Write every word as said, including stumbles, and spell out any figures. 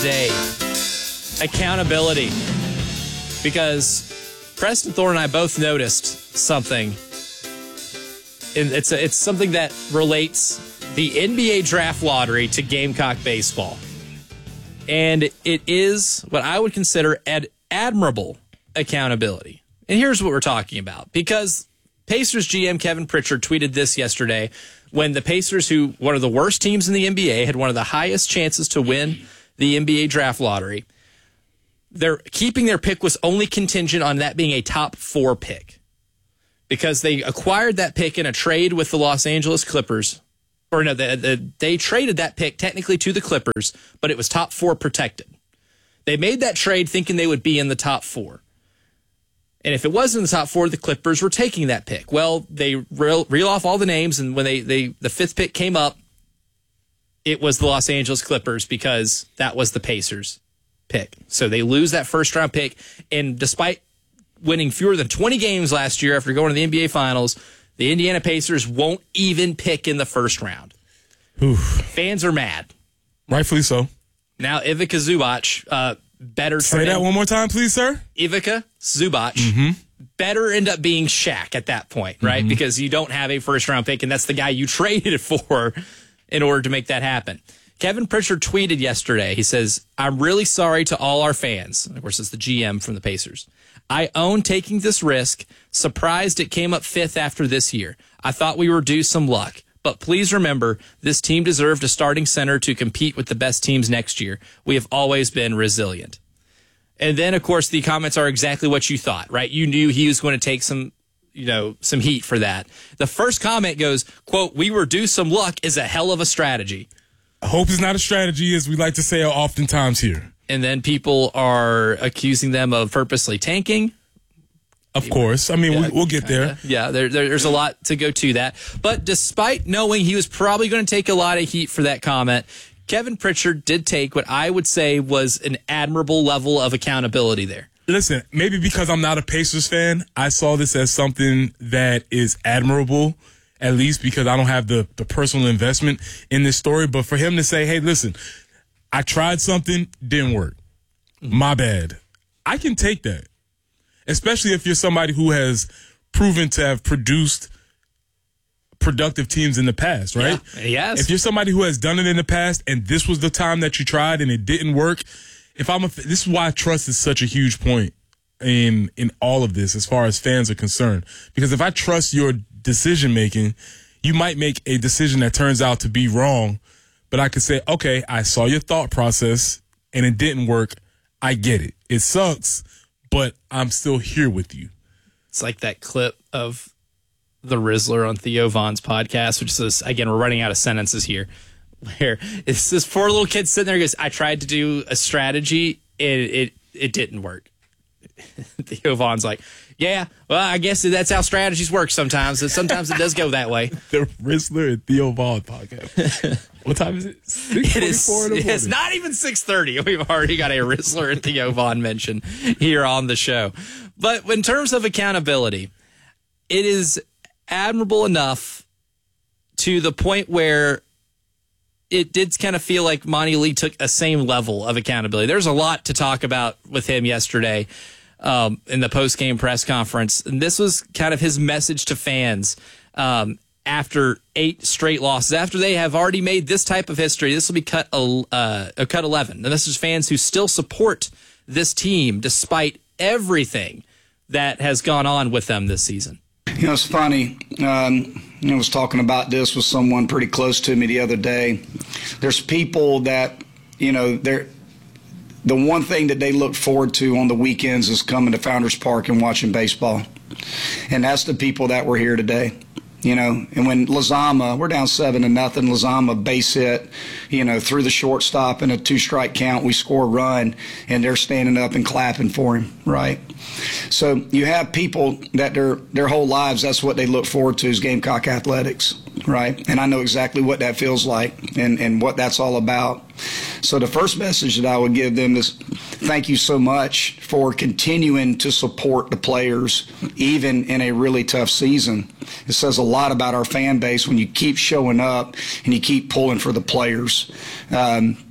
Today, accountability. Because Preston Thorne and I both noticed something. And it's a, it's something that relates the N B A draft lottery to Gamecock baseball. And it is what I would consider ad- admirable accountability. And here's what we're talking about. Because Pacers G M Kevin Pritchard tweeted this yesterday when the Pacers, who one of the worst teams in the N B A, had one of the highest chances to win the N B A draft lottery. Their keeping their pick was only contingent on that being a top four pick. Because they acquired that pick in a trade with the Los Angeles Clippers. Or no, the, the, they traded that pick technically to the Clippers, but it was top four protected. They made that trade thinking they would be in the top four. And if it was in the top four, the Clippers were taking that pick. Well, they reel, reel off all the names, and when they, they the fifth pick came up, it was the Los Angeles Clippers because that was the Pacers pick. So they lose that first-round pick, and despite winning fewer than twenty games last year after going to the N B A Finals, the Indiana Pacers won't even pick in the first round. Oof. Fans are mad. Rightfully so. Now, Ivica Zubac, uh, better... Say that in, one more time, please, sir. Ivica Zubac, mm-hmm. better end up being Shaq at that point, right? Mm-hmm. Because you don't have a first-round pick, and that's the guy you traded for in order to make that happen. Kevin Pritchard tweeted yesterday. He says, "I'm really sorry to all our fans." Of course, it's the G M from the Pacers. "I own taking this risk. Surprised it came up fifth after this year. I thought we were due some luck. But please remember, this team deserved a starting center to compete with the best teams next year. We have always been resilient." And then, of course, the comments are exactly what you thought, right? You knew he was going to take some, you know, some heat for that. The first comment goes, quote, "We were due some luck is a hell of a strategy." Hope is not a strategy, as we like to say oftentimes here. And then people are accusing them of purposely tanking. Of course. I mean, yeah, we, we'll get kinda. there. Yeah, there, there, there's a lot to go to that. But despite knowing he was probably going to take a lot of heat for that comment, Kevin Pritchard did take what I would say was an admirable level of accountability there. Listen, maybe because I'm not a Pacers fan, I saw this as something that is admirable, at least because I don't have the, the personal investment in this story. But for him to say, hey, listen, I tried something, didn't work. Mm-hmm. My bad. I can take that. Especially if you're somebody who has proven to have produced productive teams in the past, right? Yeah, yes. If you're somebody who has done it in the past and this was the time that you tried and it didn't work, if I'm a, this is why trust is such a huge point in in all of this as far as fans are concerned. Because if I trust your decision making, you might make a decision that turns out to be wrong, but I could say, okay, I saw your thought process and it didn't work. I get it. It sucks, but I'm still here with you. It's like that clip of the Rizzler on Theo Von's podcast, which says, again, we're running out of sentences here, where it's this poor little kid sitting there and goes, I tried to do a strategy, and it, it, it didn't work. Theo Von's like, yeah, well, I guess that's how strategies work sometimes. Sometimes it does go that way. The Rizzler and Theo Von podcast. What time is it? six It is, it's not even six thirty. We've already got a Rizzler and Theo Von mention here on the show. But in terms of accountability, it is admirable enough to the point where it did kind of feel like Monty Lee took a same level of accountability. There's a lot to talk about with him yesterday um, in the post-game press conference. And this was kind of his message to fans um, after eight straight losses. After they have already made this type of history, this will be cut, uh, a cut eleven. And this is fans who still support this team despite everything that has gone on with them this season. You know, it's funny. Um, I was talking about this with someone pretty close to me the other day. There's people that, you know, they're the one thing that they look forward to on the weekends is coming to Founders Park and watching baseball. And that's the people that were here today. You know, and when Lizama, we're down seven to nothing, Lizama base hit, you know, through the shortstop in a two-strike count, we score a run, and they're standing up and clapping for him, right? So you have people that their their whole lives, that's what they look forward to is Gamecock athletics, right? And I know exactly what that feels like and, and what that's all about. So the first message that I would give them is thank you so much for continuing to support the players, even in a really tough season. It says a lot about our fan base when you keep showing up and you keep pulling for the players. Um,